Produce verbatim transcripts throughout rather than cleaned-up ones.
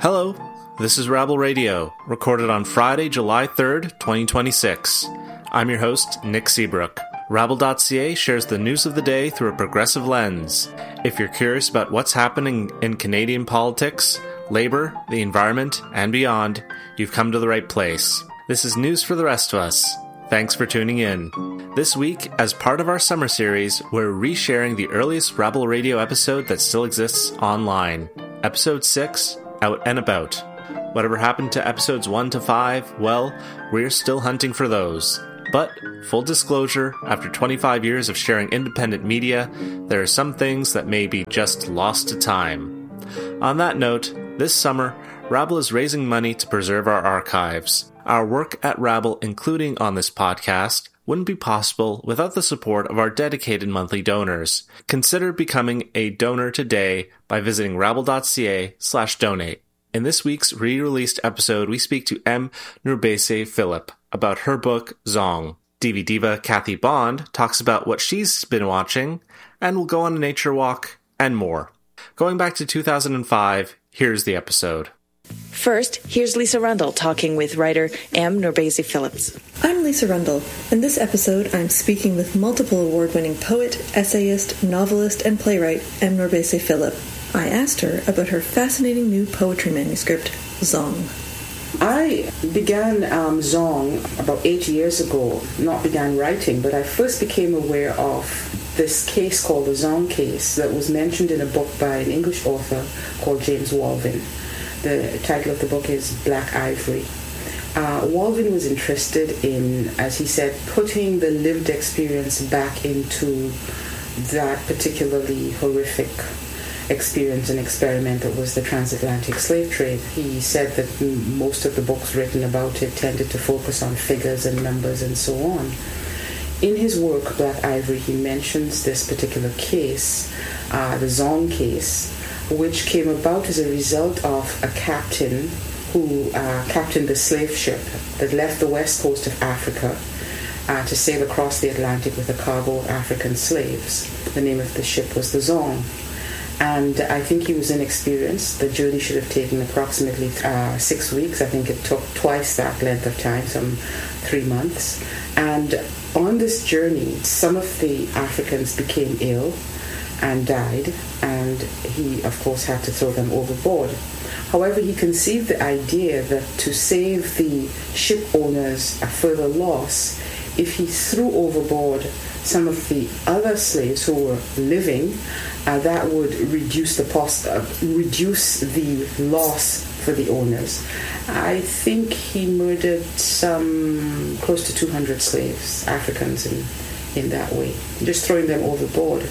Hello, this is Rabble Radio, recorded on Friday, July third, twenty twenty-six. I'm your host, Nick Seabrook. Rabble dot c a shares the news of the day through a progressive lens. If you're curious about what's happening in Canadian politics, labor, the environment, and beyond, you've come to the right place. This is news for the rest of us. Thanks for tuning in. This week, as part of our summer series, we're resharing the earliest Rabble Radio episode that still exists online. Episode six, Out and About. Whatever happened to episodes one to five, well, we're still hunting for those. But, full disclosure, after twenty-five years of sharing independent media, there are some things that may be just lost to time. On that note, this summer, Rabble is raising money to preserve our archives. Our work at Rabble, including on this podcast, wouldn't be possible without the support of our dedicated monthly donors. Consider becoming a donor today by visiting rabble dot c a slash donate. In this week's re-released episode, we speak to M. Nurbese Philip about her book, Zong. D V diva Kathy Bond talks about what she's been watching, and we'll go on a nature walk, and more. Going back to two thousand five, here's the episode. First, here's Lisa Rundle talking with writer M. Nurbese Phillips. I'm Lisa Rundle. In this episode, I'm speaking with multiple award-winning poet, essayist, novelist, and playwright M. Nurbese Philip. I asked her about her fascinating new poetry manuscript, Zong. I began um, Zong about eight years ago, not began writing, but I first became aware of this case called the Zong case that was mentioned in a book by an English author called James Walvin. The title of the book is Black Ivory. Uh, Walvin was interested in, as he said, putting the lived experience back into that particularly horrific experience and experiment that was the transatlantic slave trade. He said that m- most of the books written about it tended to focus on figures and numbers and so on. In his work, Black Ivory, he mentions this particular case, uh, the Zong case, which came about as a result of a captain who uh, captained a slave ship that left the west coast of Africa uh, to sail across the Atlantic with a cargo of African slaves. The name of the ship was the Zong. And I think he was inexperienced. The journey should have taken approximately uh, six weeks. I think it took twice that length of time, some three months. And on this journey, some of the Africans became ill and died, and he, of course, had to throw them overboard. However, he conceived the idea that to save the ship owners a further loss, if he threw overboard some of the other slaves who were living, uh, that would reduce the post, uh, reduce the loss for the owners. I think he murdered some close to two hundred slaves, Africans, in, in that way, just throwing them overboard.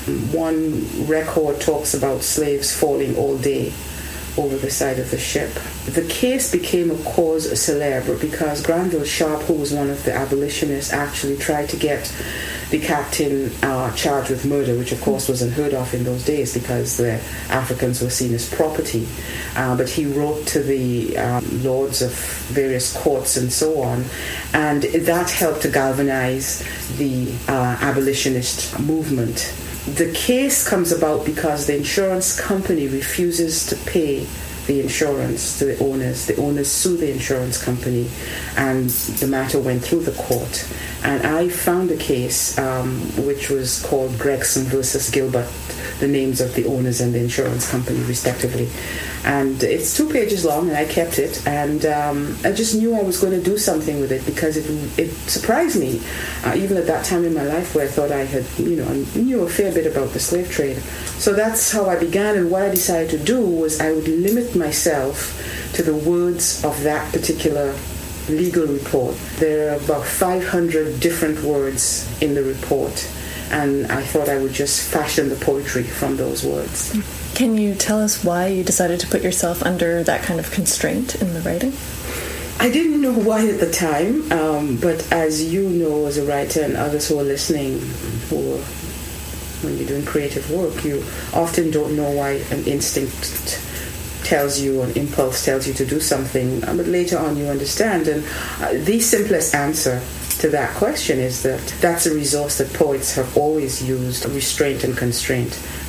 One record talks about slaves falling all day over the side of the ship. The case became a cause célèbre because Granville Sharp, who was one of the abolitionists, actually tried to get the captain uh, charged with murder, which of course was unheard of in those days because the Africans were seen as property. Uh, but he wrote to the um, lords of various courts and so on, and that helped to galvanize the uh, abolitionist movement. The case comes about because the insurance company refuses to pay the insurance to the owners. The owners sue the insurance company, and the matter went through the court. And I found a case um, which was called Gregson versus Gilbert, the names of the owners and the insurance company, respectively. And it's two pages long, and I kept it, and um, I just knew I was going to do something with it because it it surprised me, uh, even at that time in my life where I thought I had, you know, knew a fair bit about the slave trade. So that's how I began, and what I decided to do was I would limit myself to the words of that particular legal report. There are about five hundred different words in the report, and I thought I would just fashion the poetry from those words. Can you tell us why you decided to put yourself under that kind of constraint in the writing? I didn't know why at the time, um, but as you know as a writer and others who are listening, who are, when you're doing creative work, you often don't know why an instinct tells you, an impulse tells you to do something, but later on you understand. And uh, the simplest answer to that question is that that's a resource that poets have always used, restraint and constraint.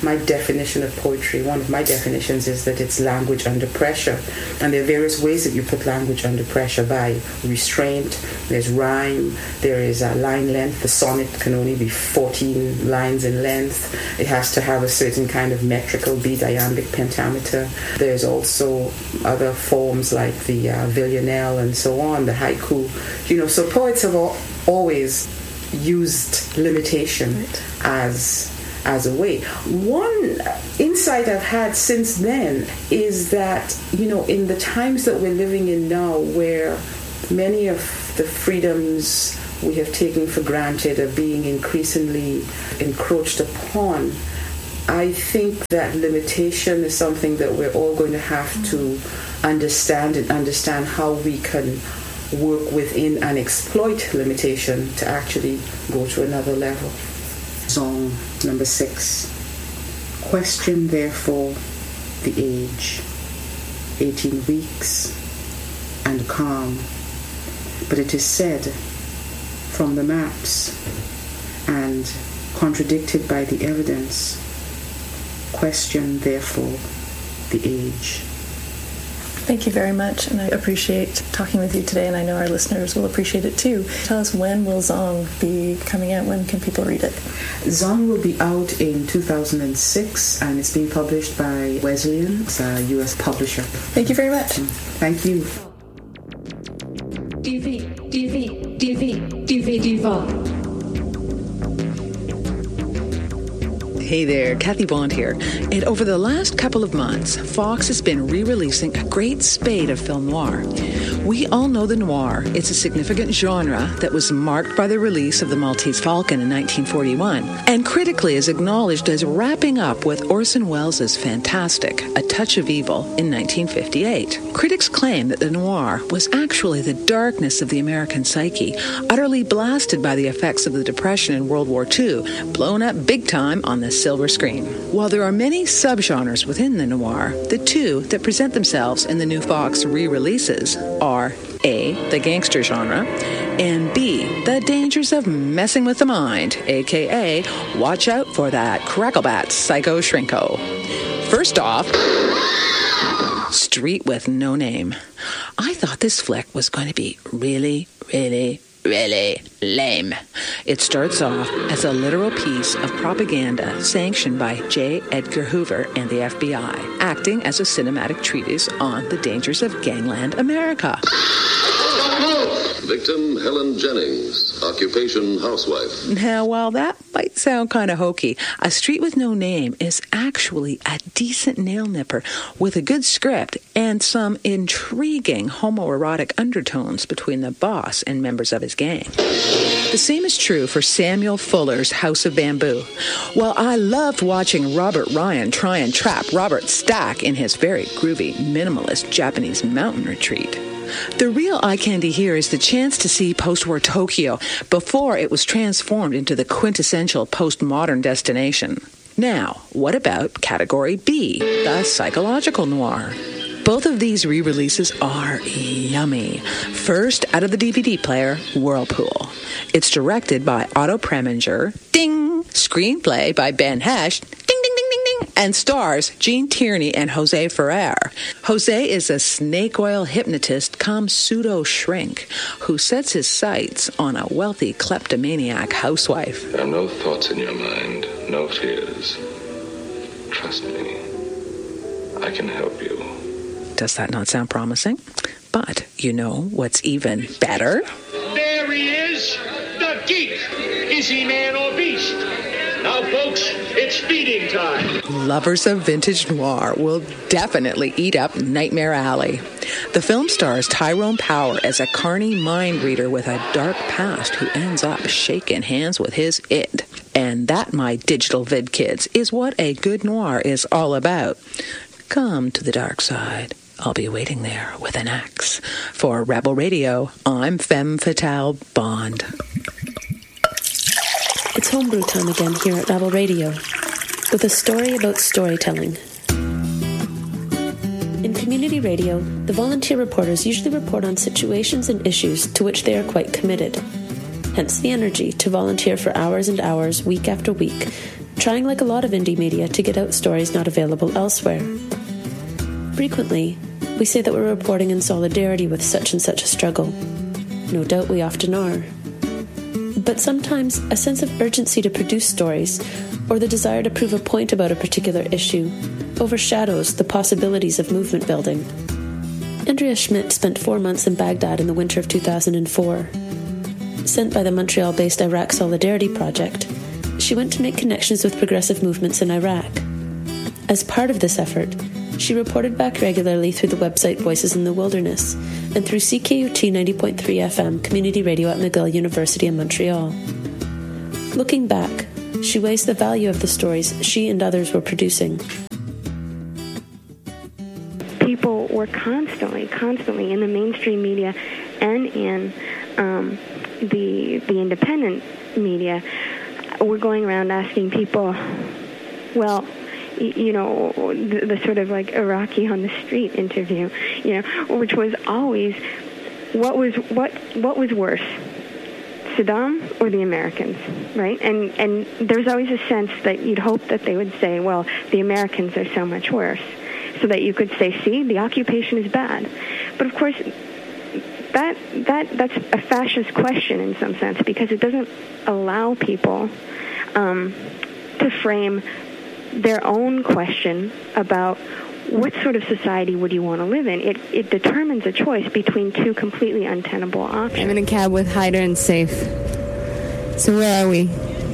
my definition of poetry, one of my definitions is that it's language under pressure. And there are various ways that you put language under pressure: by restraint, there's rhyme, there is a line length. The sonnet can only be fourteen lines in length. It has to have a certain kind of metrical beat, iambic pentameter. There's also other forms like the uh, villanelle and so on, the haiku. You know, so poets have al- always used limitation right. as as a way. One insight I've had since then is that, you know, in the times that we're living in now, where many of the freedoms we have taken for granted are being increasingly encroached upon, I think that limitation is something that we're all going to have to understand, and understand how we can work within and exploit limitation to actually go to another level. Song number six. Question therefore the age, eighteen weeks and calm. But it is said from the maps and contradicted by the evidence, question therefore the age. Thank you very much, and I appreciate talking with you today, and I know our listeners will appreciate it too. Tell us, when will Zong be coming out? When can people read it? Zong will be out in two thousand six, and it's being published by Wesleyan. It's a U S publisher. Thank you very much. Thank you. D V, D V, D V, D V, D V. Hey there, Kathy Bond here. And over the last couple of months, Fox has been re-releasing a great spate of film noir. We all know the noir. It's a significant genre that was marked by the release of The Maltese Falcon in nineteen forty-one, and critically is acknowledged as wrapping up with Orson Welles' fantastic A Touch of Evil in nineteen fifty-eight. Critics claim that the noir was actually the darkness of the American psyche, utterly blasted by the effects of the Depression and World War Two, blown up big time on the silver screen. While there are many subgenres within the noir, the two that present themselves in the new Fox re-releases are A, the gangster genre, and B, the dangers of messing with the mind, aka watch out for that Cracklebat Psycho Shrinko. First off, Street with No Name. I thought this flick was going to be really, really, really lame. It starts off as a literal piece of propaganda sanctioned by J. Edgar Hoover and the F B I, acting as a cinematic treatise on the dangers of gangland America. Victim, Helen Jennings. Occupation, housewife. Now, while that might sound kind of hokey, A Street with No Name is actually a decent nail-nipper with a good script and some intriguing homoerotic undertones between the boss and members of his gang. The same is true for Samuel Fuller's House of Bamboo. While I loved watching Robert Ryan try and trap Robert Stack in his very groovy, minimalist Japanese mountain retreat, the real eye candy here is the chance to see post-war Tokyo before it was transformed into the quintessential postmodern destination. Now, what about Category B, the psychological noir? Both of these re-releases are yummy. First, out of the D V D player, Whirlpool. It's directed by Otto Preminger, ding, screenplay by Ben Hecht, ding, ding, ding, ding, ding, and stars Gene Tierney and Jose Ferrer. Jose is a snake oil hypnotist come pseudo-shrink who sets his sights on a wealthy kleptomaniac housewife. There are no thoughts in your mind, no fears. Trust me, I can help you. Does that not sound promising? But you know what's even better? There he is, the geek. Is he man or beast? Now, folks, it's feeding time. Lovers of vintage noir will definitely eat up Nightmare Alley. The film stars Tyrone Power as a carny mind reader with a dark past who ends up shaking hands with his id. And that, my digital vid kids, is what a good noir is all about. Come to the dark side. I'll be waiting there with an axe. For Rebel Radio, I'm Femme Fatale Bond. It's homebrew time again here at Rebel Radio, with a story about storytelling. In community radio, the volunteer reporters usually report on situations and issues to which they are quite committed. Hence the energy to volunteer for hours and hours, week after week, trying like a lot of indie media to get out stories not available elsewhere. Frequently, we say that we're reporting in solidarity with such and such a struggle. No doubt we often are. But sometimes a sense of urgency to produce stories, or the desire to prove a point about a particular issue, overshadows the possibilities of movement building. Andrea Schmidt spent four months in Baghdad in the winter of two thousand four. Sent by the Montreal-based Iraq Solidarity Project, she went to make connections with progressive movements in Iraq. As part of this effort, she reported back regularly through the website Voices in the Wilderness and through C K U T ninety point three F M community radio at McGill University in Montreal. Looking back, she weighs the value of the stories she and others were producing. People were constantly, constantly in the mainstream media and in um, the the independent media, were going around asking people, well, you know, the, the sort of like Iraqi on the street interview, you know, which was always, what was what what was worse, Saddam or the Americans, right? And and there's always a sense that you'd hope that they would say, well, the Americans are so much worse, so that you could say, see, the occupation is bad. But of course, that that that's a fascist question in some sense, because it doesn't allow people um, to frame their own question about what sort of society would you want to live in. It it determines a choice between two completely untenable options. I'm in a cab with Hyder and Saif. So where are we?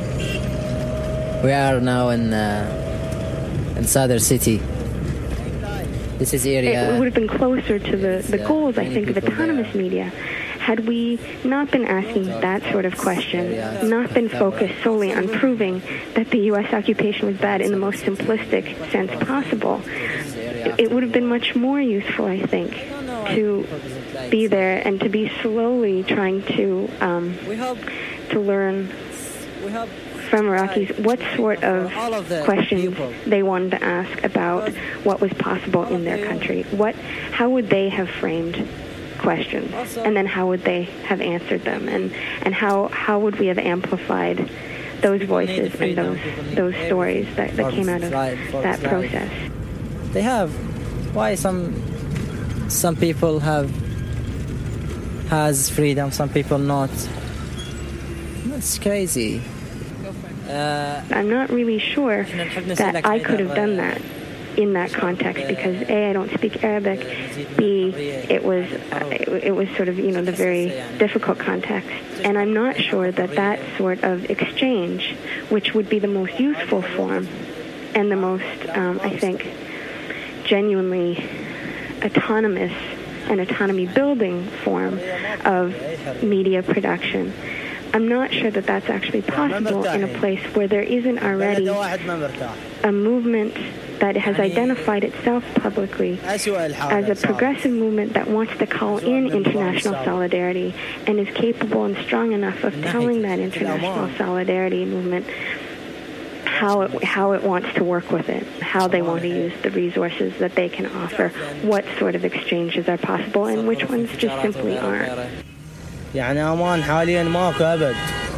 We are now in uh, in Sadr City. This is area. It would have been closer to the, the goals, I think, of autonomous media had we not been asking that sort of question, not been focused solely on proving that the U S occupation was bad in the most simplistic sense possible. It would have been much more useful, I think, to be there and to be slowly trying to um, to learn from Iraqis what sort of questions they wanted to ask about what was possible in their country. What, how would they have framed questions, and then how would they have answered them, and and how how would we have amplified those voices and those those stories that, that came out of that process. They have. Why some some people have has freedom, some people not. That's crazy. Uh, I'm not really sure that I could have done that in that context, because A, I don't speak Arabic, B, it was uh, it, it was sort of, you know, the very difficult context, and I'm not sure that that sort of exchange, which would be the most useful form and the most, um, I think, genuinely autonomous and autonomy-building form of media production, I'm not sure that that's actually possible in a place where there isn't already a movement that has identified itself publicly as a progressive movement that wants to call in international solidarity and is capable and strong enough of telling that international solidarity movement how it, how it wants to work with it, how they want to use the resources that they can offer, what sort of exchanges are possible, and which ones just simply aren't. يعني أمان حاليا ماكو أبد.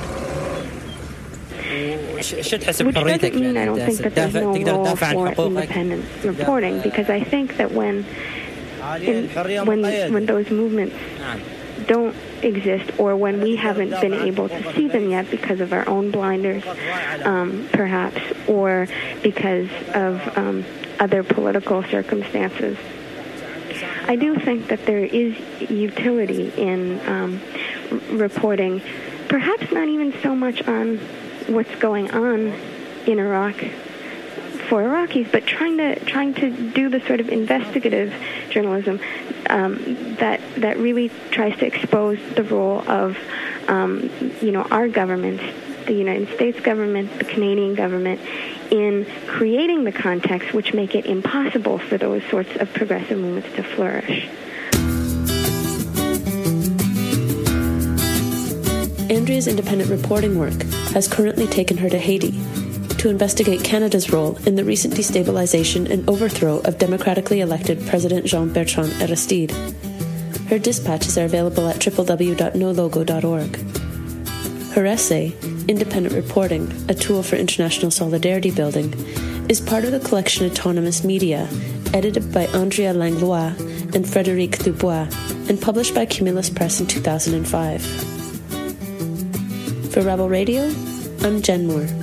Which doesn't mean I don't think that there's no role for independent reporting, because I think that when in, when when those movements don't exist, or when we haven't been able to see them yet because of our own blinders, um, perhaps, or because of um, other political circumstances, I do think that there is utility in um, reporting, perhaps not even so much on what's going on in Iraq for Iraqis, but trying to trying to do the sort of investigative journalism um, that that really tries to expose the role of um, you know our governments, the United States government, the Canadian government, in creating the context which make it impossible for those sorts of progressive movements to flourish. Andrea's independent reporting work has currently taken her to Haiti to investigate Canada's role in the recent destabilization and overthrow of democratically elected President Jean-Bertrand Aristide. Her dispatches are available at w w w dot no logo dot org. Her essay, Independent Reporting, a tool for international solidarity building, is part of the collection Autonomous Media, edited by Andrea Langlois and Frédéric Dubois, and published by Cumulus Press in two thousand five. For Rebel Radio, I'm Jen Moore.